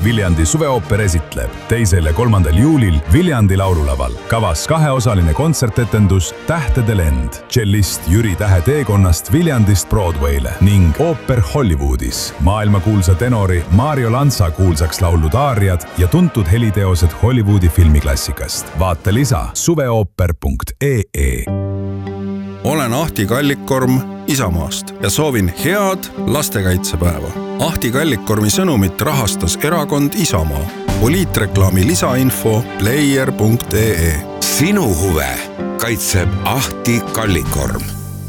Viljandi suveooper esitleb 2. ja 3. juulil Viljandi laululaval. Kavas 2-osaline kontsertetendus Tähtede lend, tšellist Jüri Tähe teekonnast Viljandist Broadway'le ning ooper Hollywoodis. Maailmakuulsa tenori Mario Lanza kuulsaks laulud aariad ja tuntud heliteosed Hollywoodi filmiklassikast. Vaata lisa suveooper.ee. Olen Ahti Kallikkorm Isamaast ja soovin head lastekaitsepäeva. Ahti Kallikkormi sõnumit rahastas erakond Isamaa. Poliitreklaami lisainfo player.ee. Sinu huve kaitseb Ahti Kallikkorm.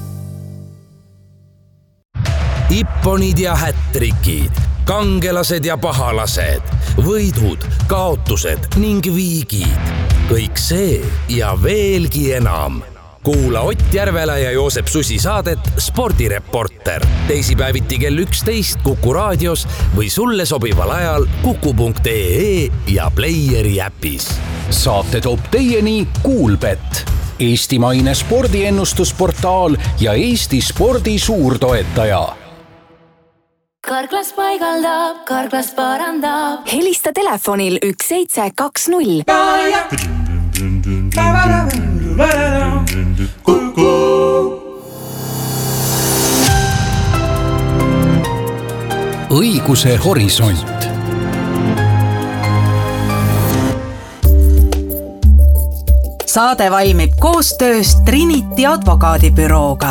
Ipponid ja hättrikid, kangelased ja pahalased, võidud, kaotused ning viigid. Kõik see ja veelgi enam. Kuula Ott Järvela ja Joosep Susi saadet Spordireporter. Teisipäeviti kell 11 Kuku raadios või sulle sobival ajal kuku.ee ja Playeri äpis. Saate toob teieni Kuulbet, eestimaine spordiennustusportaal ja Eesti spordi suurtoetaja. Karklas paigaldab, Karklas parandab. Helista telefonil 1720. Õiguse horisont. Saade valmib koostöös Trinity advokaadibürooga.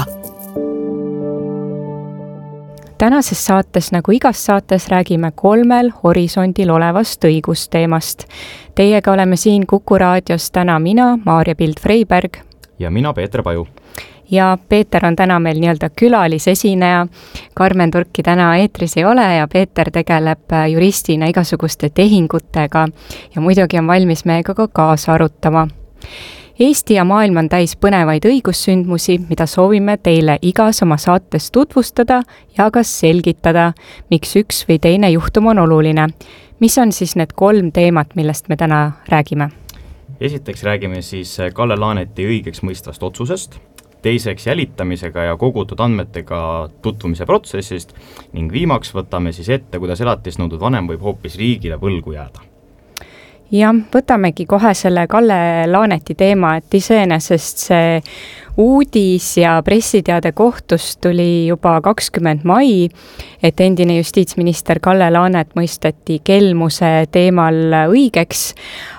Tänases saates, nagu igas saates, räägime 3 horisondil olevast õigusteemast. Teiega oleme siin Kuku raadios täna mina, Maarja Pild-Freiberg. Ja mina, Peeter Paju. Ja Peeter on täna meil nii-öelda külalisesineja. Karmen Turki täna eetris ei ole ja Peeter tegeleb juristina igasuguste tehingutega ja muidugi on valmis meiega ka kaasa arutama. Eesti ja maailm on täis põnevaid õigussündmusi, mida soovime teile igas oma saates tutvustada ja ka selgitada, miks üks või teine juhtum on oluline. Mis on siis need 3 teemat, millest me täna räägime? Esiteks räägime siis Kalle Laaneti õigeks mõistvast otsusest, teiseks jälitamisega ja kogutud andmetega tutvumise protsessist ning viimaks võtame siis ette, kuidas elatisnõudud vanem võib hoopis riigile võlgu jääda. Ja võtamegi kohe selle Kalle Laaneti teema, et iseenesest see uudis ja pressiteade kohtust tuli juba 20. mai, et endine justiitsminister Kalle Laanet mõisteti kelmuse teemal õigeks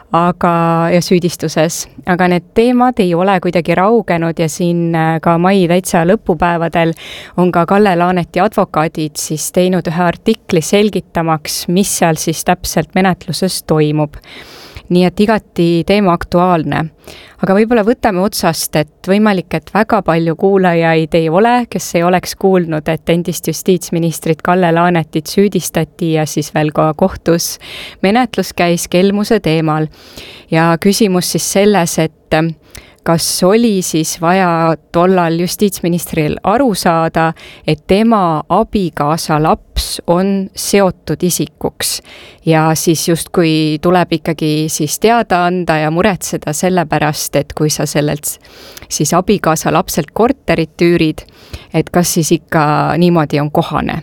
ja süüdistuses. Aga need teemad ei ole kuidagi raugenud ja siin ka mai täitsa lõpupäevadel on ka Kalle Laaneti advokaadid siis teinud ühe artikli selgitamaks, mis seal siis täpselt menetluses toimub. Nii et igati teema aktuaalne. Aga võib-olla võtame otsast, et võimalik, et väga palju kuulajaid ei ole, kes ei oleks kuulnud, et endist justiitsministrit Kalle Laanetit süüdistati ja siis veel ka kohtus menetlus käis kelmuse teemal. Ja küsimus siis selles, et kas oli siis vaja tollal justiitsministril aru saada, et tema abikaasa laps on seotud isikuks ja siis justkui tuleb ikkagi siis teada anda ja muretseda selle pärast, et kui sa sellelt siis abikaasa lapselt korterit tüürid, et kas siis ikka niimoodi on kohane?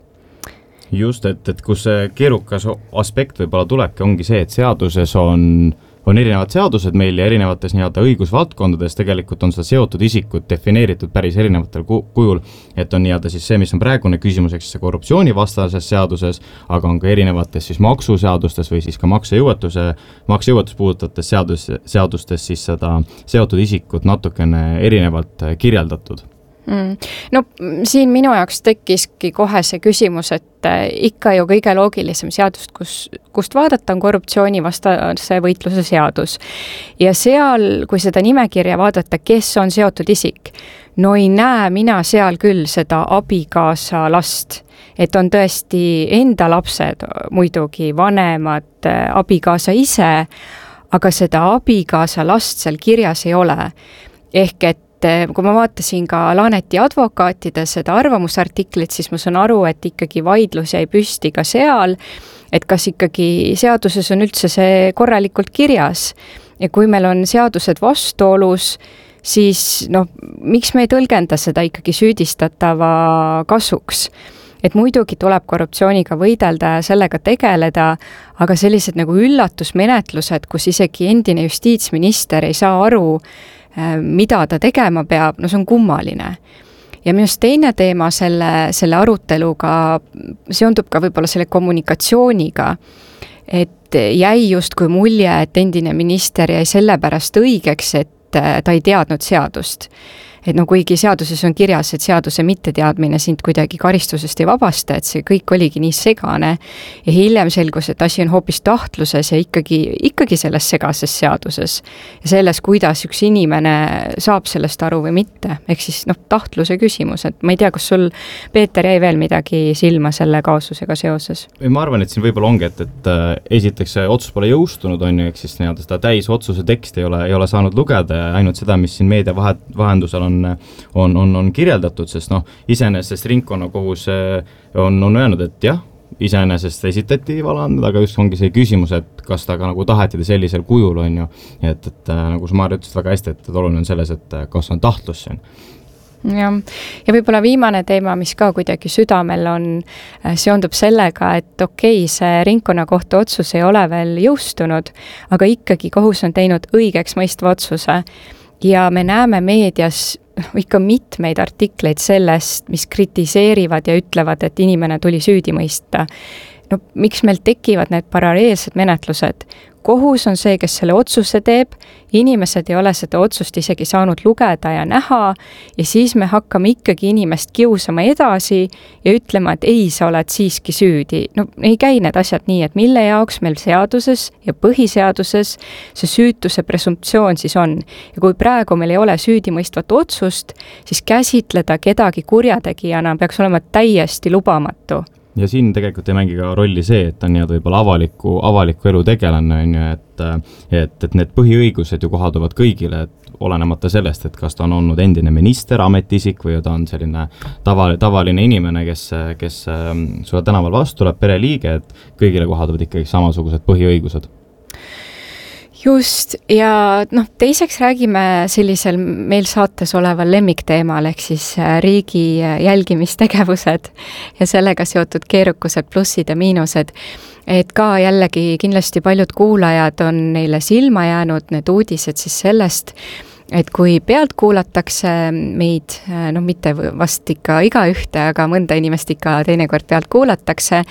Just, et kus see keerukas aspekt võib-olla tulebki, ongi see, et seaduses on erinevad seadused meil ja erinevates nii-öelda õigusvaldkondades tegelikult on seda seotud isikut defineeritud päris erinevatel kujul, et on nii-öelda siis see, mis on praegune küsimuseks see korruptsioonivastases seaduses, aga on ka erinevates siis maksuseadustes või siis ka maksejõuetus puudutates seadustes siis seda seotud isikut natukene erinevalt kirjeldatud. No siin minu jaoks tekkiski kohe see küsimus, et ikka ju kõige loogilisem seadust, kust vaadata on korruptsioonivastase võitluse seadus. Ja seal, kui seda nimekirja vaadata, kes on seotud isik, no ei näe mina seal küll seda abikaasa last, et on tõesti enda lapsed, muidugi vanemad, abikaasa ise, aga seda abikaasa last seal kirjas ei ole. Ehk et kui ma vaatasin ka Laaneti advokaatide seda arvamusartiklit, siis ma saan aru, et ikkagi vaidlus jäi püsti ka seal, et kas ikkagi seaduses on üldse see korralikult kirjas. Ja kui meil on seadused vastuolus, siis miks me ei tõlgenda seda ikkagi süüdistatava kasuks? et muidugi tuleb korruptsiooniga võidelda ja sellega tegeleda, aga sellised nagu üllatusmenetlused, kus isegi endine justiitsminister ei saa aru, mida ta tegema peab, no see on kummaline. Ja minu arust teine teema selle aruteluga seondub ka võib-olla selle kommunikatsiooniga, et jäi justkui mulje, et endine minister jäi sellepärast õigeks, et ta ei teadnud seadust. Et no kuigi seaduses on kirjas, et seaduse mitteteadmine sind kuidagi karistusest ei vabasta, et see kõik oligi nii segane ja hiljem selgus, et asi on hoopis tahtluses ja ikkagi selles segases seaduses ja selles, kuidas üks inimene saab sellest aru või mitte. Ehk siis tahtluse küsimus, et ma ei tea, kas sul, Peeter, jäi veel midagi silma selle kaasusega seoses? Ma arvan, et siin võib-olla ongi, et esiteks see otsus pole jõustunud, on ju, ehk siis seda täisotsuse teksti ei ole saanud lugeda ja ainult seda, mis siin meedia vahendusel on kirjeldatud, sest iseenesest ringkonnakohus on öelnud, et jah, iseenesest esitati valeandmed, aga just ongi see küsimus, et kas ta ka nagu taheti sellisel kujul, on ju, et nagu Samar ütles väga hästi, et oluline on selles, et kas on tahtlus siin. Ja võib-olla viimane teema, mis ka kuidagi südamel on, seondub sellega, et okei, see ringkonnakohtu otsus ei ole veel jõustunud, aga ikkagi kohus on teinud õigeks mõistva otsuse ja me näeme meedias ikka mitmeid artikleid sellest, mis kritiseerivad ja ütlevad, et inimene tuli süüdi mõista. No miks meil tekivad need paralleelsed menetlused? Kohus on see, kes selle otsuse teeb, inimesed ei ole seda otsust isegi saanud lugeda ja näha ja siis me hakkame ikkagi inimest kiusama edasi ja ütlema, et ei, sa oled siiski süüdi. No ei käi need asjad nii, et mille jaoks meil seaduses ja põhiseaduses see süütuse presumptsioon siis on. Ja kui praegu meil ei ole süüdimõistvat otsust, siis käsitleda kedagi kurjategijana peaks olema täiesti lubamatu. Ja siin tegelikult ei mängi ka rolli see, et on võib-olla avaliku elu tegelane, on ju, et need põhiõigused ju kohalduvad kõigile, et olenemata sellest, et kas ta on olnud endine minister, ametiisik või ta on selline tavaline inimene, kes sulle tänaval vastu tuleb, pereliige, et kõigile kohalduvad ikkagi samasugused põhiõigused. Just, ja teiseks räägime sellisel meil saates oleval lemmikteemal, ehk siis riigi jälgimistegevused ja sellega seotud keerukused, plussid ja miinused. Et ka jällegi kindlasti paljud kuulajad on neile silma jäänud need uudised siis sellest, et kui pealt kuulatakse meid, mitte vast ikka igaühte, aga mõnda inimest ikka teinekord pealt kuulatakse,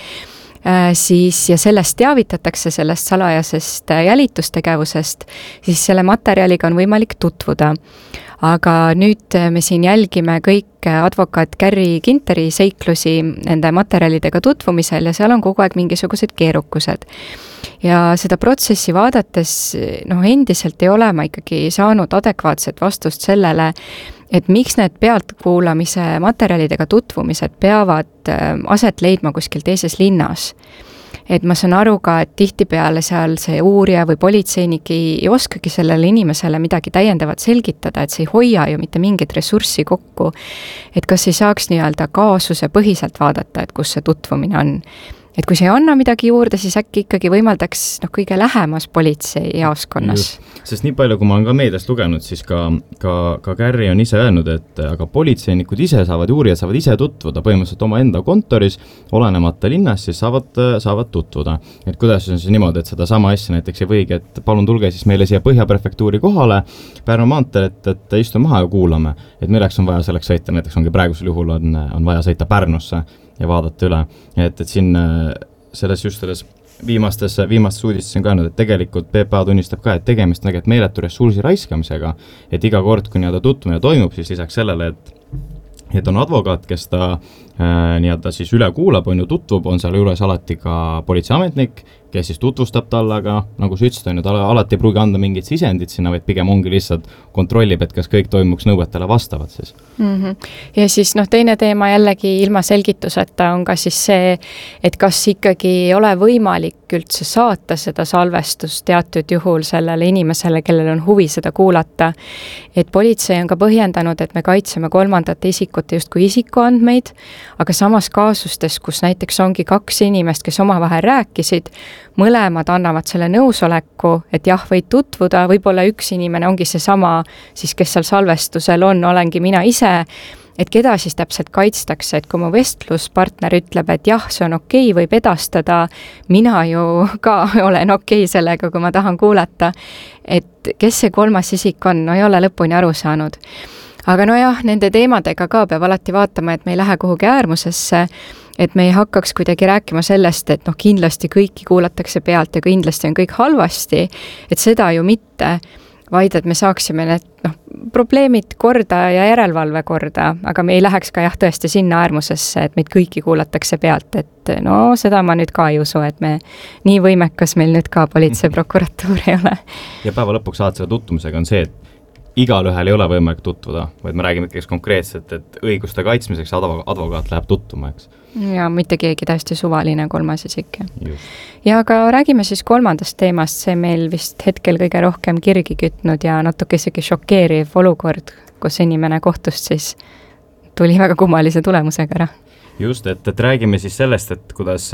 siis ja sellest teavitatakse, sellest salajasest jälitustegevusest, siis selle materjaliga on võimalik tutvuda. Aga nüüd me siin jälgime kõik advokaat Carri Ginteri seiklusi nende materjalidega tutvumisel ja seal on kogu aeg mingisugused keerukused. Ja seda protsessi vaadates endiselt ei ole ma ikkagi saanud adekvaatset vastust sellele, et miks need pealtkuulamise materjalidega tutvumised peavad aset leidma kuskil teises linnas. Et ma saan aru ka, et tihtipeale seal see uurija või politseinik ei oskagi sellele inimesele midagi täiendavat selgitada, et see ei hoia ju mitte mingit ressurssi kokku. Et kas ei saaks kaasuse põhiselt vaadata, et kus see tutvumine on. Et kui see ei anna midagi juurde, siis äkki ikkagi võimaldaks kõige lähemas politsei jaoskonnas. Sest nii palju, kui ma olen ka meediast lugenud, siis ka Carri on ise öelnud, et aga politseinikud ise saavad, uurijad saavad ise tutvuda põhimõtteliselt oma enda kontoris, olenemata linnas, siis saavad tutvuda. Et kuidas on siis niimoodi, et seda sama asja näiteks ei võigi, et palun tulge siis meile siia Põhjaprefektuuri kohale, Pärnu maanteel, et istume maha ja kuulame. Et milleks on vaja selleks sõita, näiteks ongi praegusel juhul on vaja sõita Pärnusse ja vaadata üle. Et siin selles viimastes uudistes on ka öelnud, et tegelikult PPA tunnistab ka, et tegemist on tegelikult meeletu ressursi raiskamisega, et iga kord, kui tutvumine toimub, siis lisaks sellele, et on advokaat, kes ta siis üle kuulab, on ju tutvub, on seal juures alati ka politseiametnik, kes siis tutvustab talle, aga nagu sa ütlesid, ta alati ei pruugi anda mingit sisendit sinna, vaid pigem ongi lihtsalt kontrollib, et kas kõik toimuks nõuetele vastavad siis. Ja siis teine teema jällegi ilma selgituseta on ka siis see, et kas ikkagi ei ole võimalik üldse saata seda salvestust teatud juhul sellele inimesele, kellel on huvi seda kuulata. Et politsei on ka põhjendanud, et me kaitseme kolmandate isikute justkui isikuandmeid, aga samas kaasustes, kus näiteks ongi 2 inimest, kes omavahel rääkisid, mõlemad annavad selle nõusoleku, et jah, võid tutvuda, võib-olla üks inimene ongi see sama, siis kes seal salvestusel on, olengi mina ise, et keda siis täpselt kaitstakse, et kui mu vestluspartner ütleb, et jah, see on okei, võib edastada, mina ju ka olen okei sellega, kui ma tahan kuulata, et kes see kolmas isik on, no ei ole lõpuni aru saanud. Aga nojah, nende teemadega ka peab alati vaatama, et me ei lähe kuhugi äärmusesse, et me ei hakkaks kuidagi rääkima sellest, et kindlasti kõiki kuulatakse pealt ja kindlasti on kõik halvasti, et seda ju mitte, vaid et me saaksime need probleemid korda ja järelevalve korda, aga me ei läheks ka jah tõesti sinna äärmusesse, et meid kõiki kuulatakse pealt, et no seda ma nüüd ka ei usu, et me nii võimekas meil nüüd ka politsei prokuratuur ei ole. Ja päeva lõpuks saad selle tutvumisega on see, et igal ühel ei ole võimalik tutvuda, vaid me räägime ikkagi konkreetselt, et õiguste kaitsmiseks advokaat läheb tutvuma, eks. Ja mitte keegi täiesti suvaline kolmas isik. Ja aga räägime siis kolmandast teemast, see meil vist hetkel kõige rohkem kirgi kütnud ja natuke isegi šokeeriv olukord, kus inimene kohtust siis tuli väga kummalise tulemusega ära. Just, et räägime siis sellest, et kuidas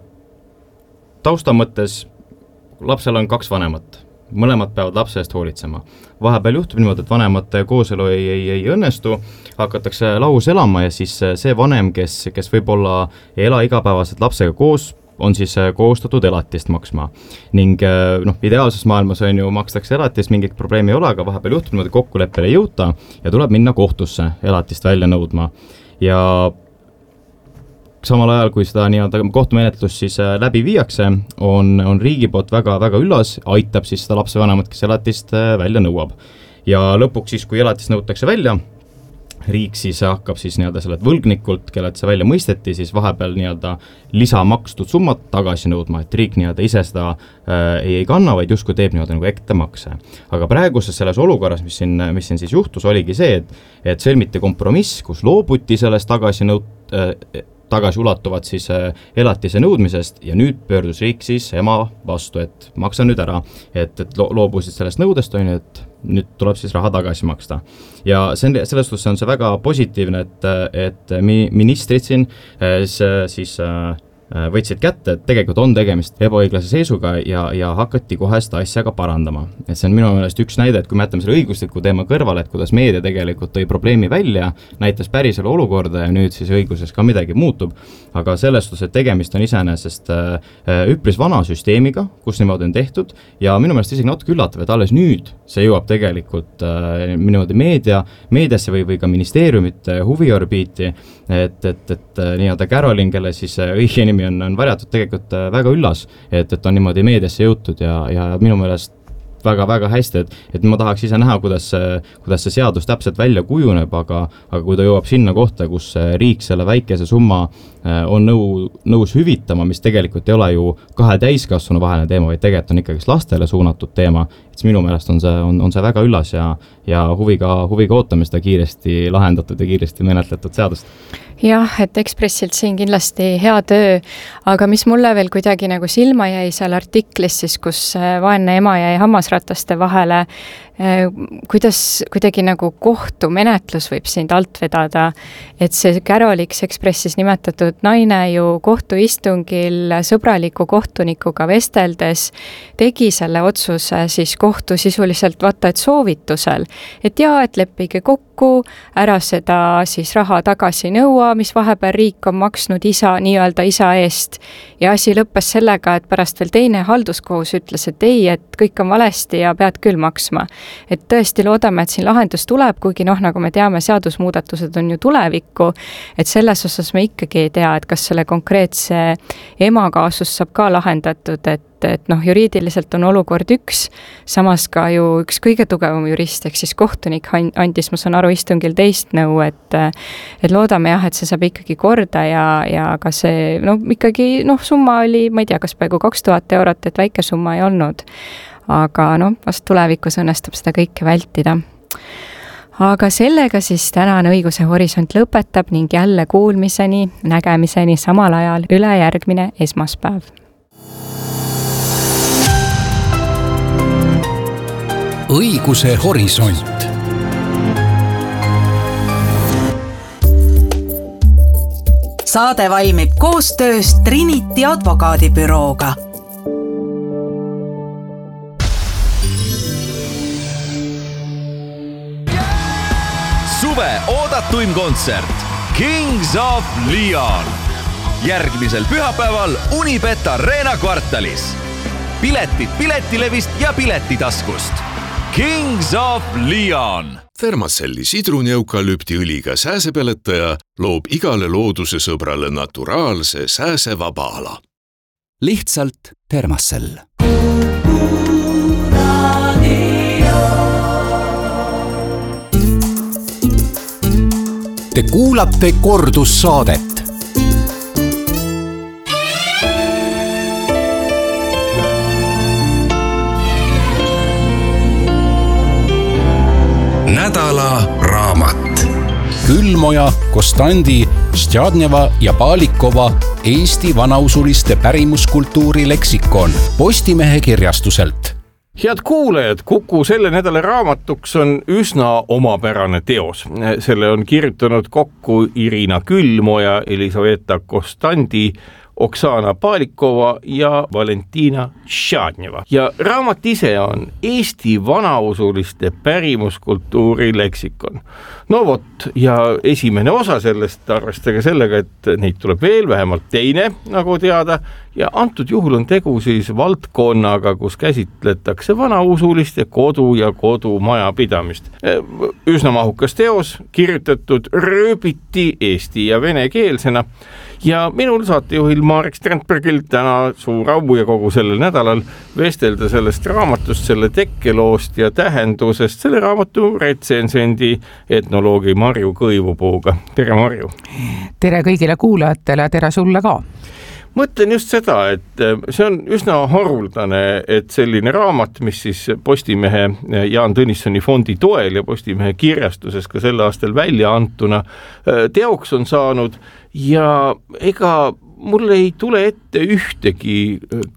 tausta mõttes lapsel on 2 vanemat. Mõlemad peavad lapse eest hoolitsema. Vahepeal juhtub niimoodi, et vanemate kooselu ei õnnestu, hakatakse lahus elama ja siis see vanem, kes võib-olla ei ela igapäevaselt lapsega koos, on siis kohustatud elatist maksma. Ning ideaalses maailmas on ju makstakse elatist, mingit probleemi ei ole, aga vahepeal juhtub niimoodi, kokkuleppele ei jõuta ja tuleb minna kohtusse elatist välja nõudma. Ja samal ajal, kui seda nii-öelda kohtumenetlus siis läbi viiakse, on riigi poolt väga üllas, aitab siis seda lapsevanemat, kes elatist välja nõuab. Ja lõpuks siis, kui elatist nõutakse välja, riik siis hakkab siis nii-öelda sellelt võlgnikult, kellelt see välja mõisteti, siis vahepeal nii-öelda lisamakstud summat tagasi nõudma, et riik nii-öelda ise seda ei kanna, vaid justkui teeb nii-öelda nagu ektemakse. Aga praeguses selles olukorras, mis siin siis juhtus, oligi see, et sõlmiti kompromiss, kus loobuti sellest tagasi ulatuvad siis elatise nõudmisest ja nüüd pöördus riik siis ema vastu, et maksa nüüd ära, et loobusid sellest nõudest, et nüüd tuleb siis raha tagasi maksta. Ja selles suhtes on see väga positiivne, et ministrid siin siis võtsid kätte, et tegelikult on tegemist ebaõiglase seisuga ja hakati kohe seda asja ka parandama. Et see on minu meelest üks näide, et kui me jätame selle õigusliku teema kõrvale, et kuidas meedia tegelikult tõi probleemi välja, näitas päriselu olukorda ja nüüd siis õiguses ka midagi muutub, aga selles suhtes, et tegemist on iseenesest üpris vana süsteemiga, kus niimoodi on tehtud ja minu meelest isegi natuke üllatav, et alles nüüd see jõuab tegelikult niimoodi meediasse või ka ministeeriumite huviorbiiti, et nii-öelda Carolin, kelle siis õige nimi on varjatud tegelikult väga üllas, et on niimoodi meediasse jõutud ja minu meelest väga hästi, et ma tahaks ise näha, kuidas see seadus täpselt välja kujuneb, aga kui ta jõuab sinna kohta, kus riik selle väikese summa on nõus hüvitama, mis tegelikult ei ole ju 2 täiskasvanu vaheline teema, vaid tegelikult on ikkagi lastele suunatud teema, et minu meelest on see väga üllas ja huviga ootame seda kiiresti lahendatud ja kiiresti menetletud seadust. Jah, et Ekspressilt siin kindlasti hea töö, aga mis mulle veel kuidagi nagu silma jäi seal artiklis, siis kus vaene ema jäi hammasrataste vahele, kuidas kuidagi nagu kohtumenetlus võib sind alt vedada, et see Caroliks Ekspressis nimetatud naine ju kohtuistungil sõbraliku kohtunikuga vesteldes tegi selle otsuse siis kohtu sisuliselt vaata et soovitusel, et et leppige kokku, ära seda siis raha tagasi nõua, mis vahepeal riik on maksnud nii-öelda isa eest ja asi lõppes sellega, et pärast veel teine halduskohus ütles, et ei, et kõik on valesti ja pead küll maksma. Et tõesti loodame, et siin lahendus tuleb, kuigi nagu me teame, seadusmuudatused on ju tulevikku, et selles osas me ikkagi ei tea, et kas selle konkreetse ema kaasus saab ka lahendatud, et juriidiliselt on olukord üks, samas ka ju üks kõige tugevam jurist, ehk siis kohtunik andis, ma saan aru, istungil teist nõu, et loodame jah, et see saab ikkagi korda ja ka see, ikkagi summa oli, ma ei tea, kas peaaegu 2000 eurot, et väike summa ei olnud. Aga vast tulevikus õnnestub seda kõike vältida. Aga sellega siis tänane Õiguse Horisont lõpetab ning jälle kuulmiseni, nägemiseni samal ajal üle järgmine esmaspäev. Õiguse Horisont. Saade valmib koostöös Trinity advokaadibürooga. Suve oodatud nädalatuim kontsert Kings of Leon. Järgmisel pühapäeval Unibet Arena kvartalis. Piletid Piletilevist ja Piletitaskust. Kings of Leon. Thermacelli sidruni-eukalüptiõliga sääsepeletaja loob igale looduse sõbrale naturaalse sääsevaba ala. Lihtsalt Thermacell. Te kuulate kordussaadet. Nädala raamat. Külmoja, Kostandi, Stjadneva ja Palikova Eesti vanausuliste pärimuskultuuri leksikon Postimehe kirjastuselt. Head kuulajad, Kuku selle nädala raamatuks on üsna omapärane teos. Selle on kirjutanud kokku Irina Külmoja, Elisaveta Kostandi, Oksana Palikova ja Valentina Stjadneva. Ja raamat ise on Eesti vanausuliste pärimuskultuuri leksikon. No vot, ja esimene osa sellest, arvestage sellega, et neid tuleb veel vähemalt teine, nagu teada, ja antud juhul on tegu siis valdkonnaga, kus käsitletakse vanausuliste kodu ja kodumajapidamist. Üsna mahukas teos, kirjutatud rööbiti eesti ja vene keelsena, ja minul saatejuhil Marek Strandbergil täna suur au ja kogu sellel nädalal vestelda sellest raamatust, selle tekkeloost ja tähendusest selle raamatu retsensendi etnoloogi Marju Kõivupuuga. Tere Marju! Tere kõigile kuulajatele, tere sulle ka! Mõtlen just seda, et see on üsna haruldane, et selline raamat, mis siis Postimehe Jaan Tõnissoni fondi toel ja Postimehe kirjastuses ka sel aastal välja antuna teoks on saanud ja ega mul ei tule ette ühtegi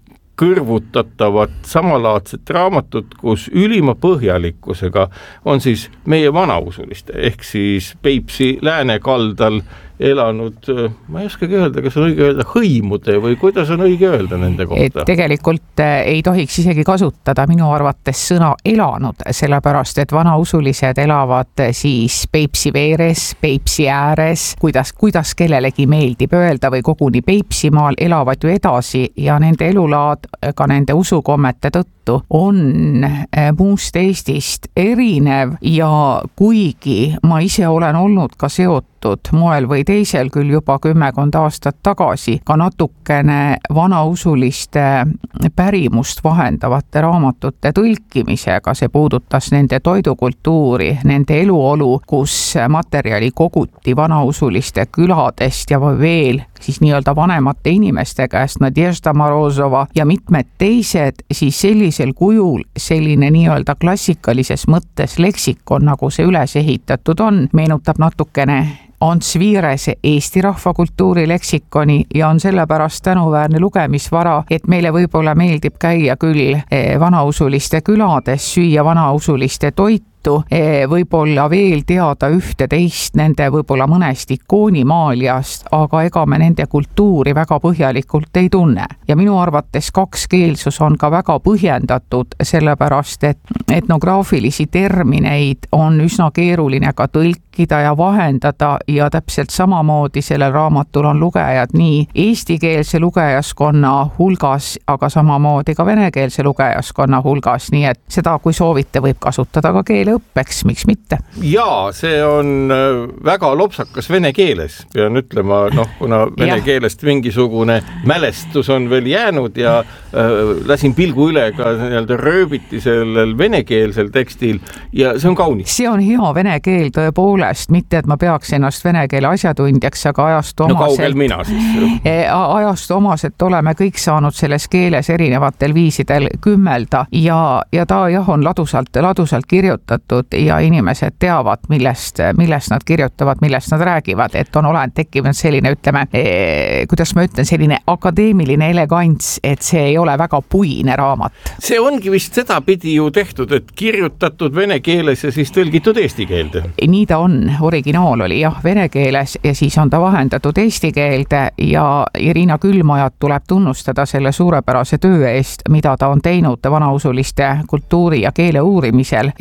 kõrvutatavat samalaadset raamatut, kus ülima põhjalikkusega on siis meie vanausuliste ehk siis Peipsi läänekaldal elanud, ma ei oskagi öelda, kas on õige öelda hõimude või kuidas on õige öelda nende kohta? Et tegelikult ei tohiks isegi kasutada minu arvates sõna elanud, sellepärast et vanausulised elavad siis Peipsi veeres, Peipsi ääres, kuidas kellelegi meeldib öelda või koguni Peipsimaal elavad ju edasi ja nende elulaad ka nende usukommete tõttu on muust Eestist erinev ja kuigi ma ise olen olnud ka seotud moel või teisel küll juba 10 aastat tagasi ka natukene vanausuliste pärimust vahendavate raamatute tõlkimisega, see puudutas nende toidukultuuri, nende eluolu, kus materjali koguti vanausuliste küladest ja veel siis nii-öelda vanemate inimeste käest, Nadježda Morozova ja mitmed teised, siis sellisel kujul selline nii-öelda klassikalises mõttes leksikon, nagu see üles ehitatud on, meenutab natukene Ants Viirese Eesti rahvakultuuri leksikoni ja on sellepärast tänuväärne lugemisvara, et meile võib-olla meeldib käia küll vanausuliste külades, süüa vanausuliste toitu, võib-olla veel teada ühte teist nende võib-olla mõnest ikoonimaaljast, aga ega me nende kultuuri väga põhjalikult ei tunne. Ja minu arvates kakskeelsus on ka väga põhjendatud, sellepärast et etnograafilisi termineid on üsna keeruline ka tõlkida ja vahendada ja täpselt samamoodi sellel raamatul on lugejad nii eestikeelse lugejaskonna hulgas, aga samamoodi ka venekeelse lugejaskonna hulgas, nii et seda, kui soovite, võib kasutada ka keeleõppeks, miks mitte? Jaa, see on väga lopsakas vene keeles, pean ütlema, kuna vene keelest mingisugune mälestus on veel jäänud ja lasin pilgu üle ka rööbiti sellel venekeelsel tekstil ja see on kaunis. See on hea vene keel tõepoolest, mitte et ma peaks ennast vene keele asjatundjaks, aga ajastu omaselt oleme kõik saanud selles keeles erinevatel viisidel kümmelda ja ta jah on ladusalt kirjutatud ja inimesed teavad, millest nad kirjutavad, millest nad räägivad, et on tekkinud selline, ütleme, kuidas ma ütlen, selline akadeemiline elegants, et see ei ole väga puine raamat. See ongi vist sedapidi ju tehtud, et kirjutatud vene keeles ja siis tõlgitud eesti keelde. Nii ta on, originaal oli jah vene keeles ja siis on ta vahendatud eesti keelde ja Irina Külmojat tuleb tunnustada selle suurepärase töö eest, mida ta on teinud vanausuliste kultuuri ja keele uurimisel, et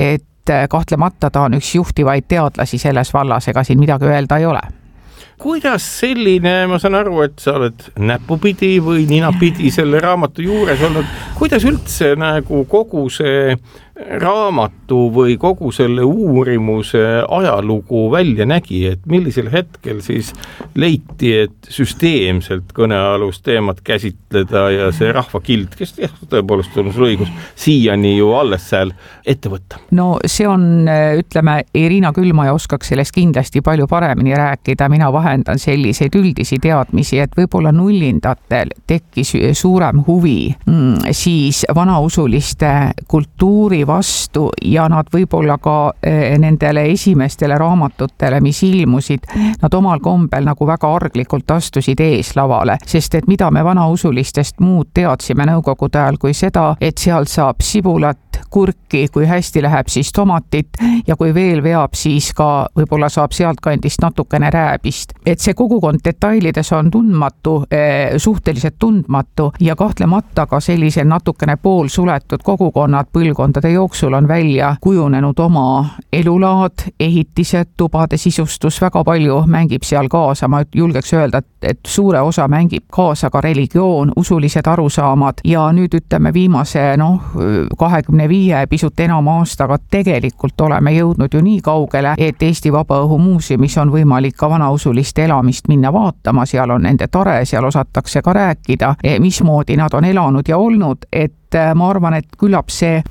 kahtlemata ta on üks juhtivaid teadlasi selles vallas, ega siin midagi öelda ei ole. Kuidas selline, ma saan aru, et sa oled näpupidi või ninapidi selle raamatu juures olnud, kuidas üldse nagu kogu see raamatu või kogu selle uurimuse ajalugu välja nägi, et millisel hetkel siis leiti, et süsteemselt kõnealust teemat käsitleda ja see rahvakild, kes tõepoolest on sul õigus, siiani ju alles seal ette võtta? No see on, ütleme, Irina Külmaja oskaks sellest kindlasti palju paremini rääkida, mina vahendan selliseid üldisi teadmisi, et võib-olla nullindatel tekkis suurem huvi siis vanausuliste kultuuri vastu ja nad võib-olla ka nendele esimestele raamatutele, mis ilmusid, nad omal kombel nagu väga arglikult astusid eeslavale, sest et mida me vanausulistest muud teadsime nõukogude ajal kui seda, et seal saab sibulat, kurki, kui hästi läheb siis tomatit ja kui veel veab, siis ka võib-olla saab sealt kandist natukene rääbist. Et see kogukond detailides on tundmatu, suhteliselt tundmatu ja kahtlemata ka sellise natukene poolsuletud kogukonnad põlvkondade jooksul on välja kujunenud oma elulaad, ehitised, tubade sisustus, väga palju mängib seal kaasa, ma julgeks öelda, et suure osa mängib kaasa ka religioon, usulised arusaamad ja nüüd ütleme viimase 25 pisut enam aastaga tegelikult oleme jõudnud ju nii kaugele, et Eesti Vabaõhumuuseumis on võimalik ka vanausuliste elamist minna vaatama, seal on nende tare, seal osatakse ka rääkida, mismoodi nad on elanud ja olnud, et ma arvan, et küllap,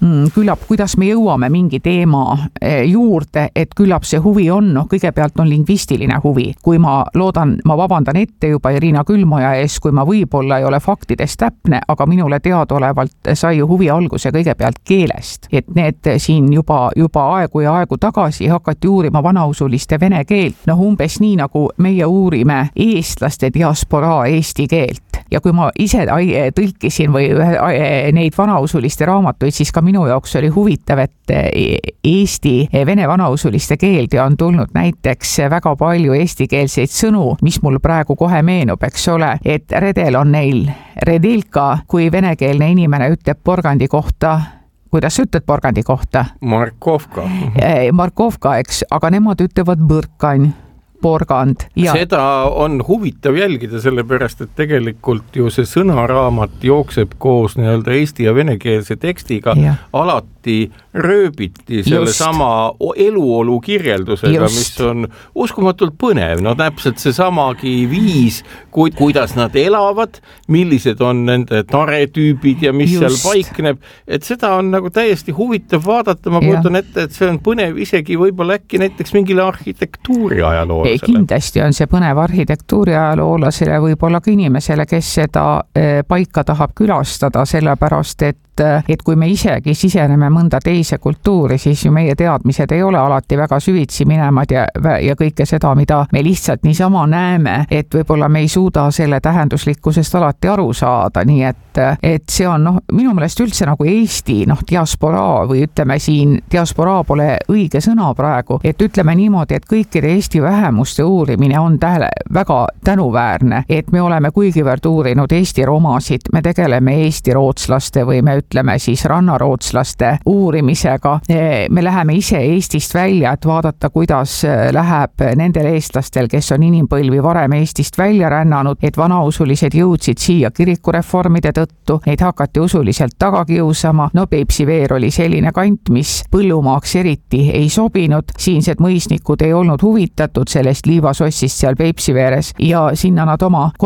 kuidas me jõuame mingi teema juurde, et küllap see huvi on, kõigepealt on lingvistiline huvi. Kui ma vabandan ette juba Irina Külmaja ees, kui ma võib-olla ei ole faktidest täpne, aga minule teadaolevalt sai ju huvi alguse kõigepealt keelest. Et need siin juba aegu ja aegu tagasi hakati uurima vanausuliste vene keelt, umbes nii nagu meie uurime eestlaste diasporaa eesti keelt. Ja kui ma ise tõlkisin või neid vanausuliste raamatuid, siis ka minu jaoks oli huvitav, et Eesti vene vanausuliste keelde on tulnud näiteks väga palju eestikeelseid sõnu, mis mul praegu kohe meenub, eks ole, et redel on neil redelka, kui venekeelne inimene ütleb porgandi kohta. Kuidas sa ütled porgandi kohta? Markovka. Markovka, eks, aga nemad ütlevad põrkan. Porgand. Ja. Seda on huvitav jälgida, sellepärast, et tegelikult ju see sõnaraamat jookseb koos nii-öelda eesti ja venekeelse tekstiga alati rööbiti selle sama eluolu kirjeldusega, mis on uskumatult põnev. No täpselt see samagi viis, kuidas nad elavad, millised on nende taretüübid ja mis seal paikneb. Et seda on nagu täiesti huvitav vaadata. Ma kujutan ette, et see on põnev isegi võib-olla äkki näiteks mingile arhitektuuri ajaloo. Kindlasti on see põnev arhitektuuri ajaloolasele, võib-olla ka inimesele, kes seda paika tahab külastada, sellepärast, et kui me isegi siseneme mõnda teise kultuuri, siis ju meie teadmised ei ole alati väga süvitsi minemad ja kõike seda, mida me lihtsalt niisama näeme, et võib-olla me ei suuda selle tähenduslikkusest alati aru saada, nii et see on minu meelest üldse nagu Eesti diasporaa või ütleme siin, diasporaa pole õige sõna praegu, et ütleme niimoodi, et kõikide Eesti vähemuste uurimine on väga tänuväärne, et me oleme kuigivõrd uurinud Eesti romasid, me tegeleme Eesti rootslaste või me ütleme siis rannarootslaste uurimisega. Me läheme ise Eestist välja, et vaadata, kuidas läheb nendel eestlastel, kes on inimpõlvi varem Eestist välja rännanud, et vanausulised jõudsid siia kirikureformide tõttu, neid hakati usuliselt taga kiusama. Peipsi veer oli selline kant, mis põllumaaks eriti ei sobinud, siinsed mõisnikud ei olnud huvitatud sellest liivasossist seal Peipsi veeres ja sinna nad oma